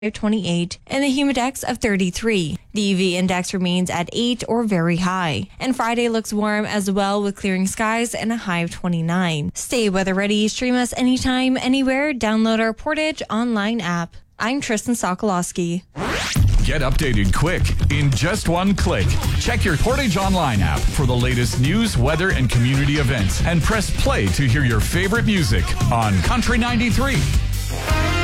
28 and the humidex of 33. The UV index remains at 8 or very high. And Friday looks warm as well with clearing skies and a high of 29. Stay weather ready. Stream us anytime, anywhere. Download our Portage online app. I'm Tristan Sokolowski. Get updated quick in just one click. Check your Portage Online app for the latest news, weather, and community events. And press play to hear your favorite music on Country 93.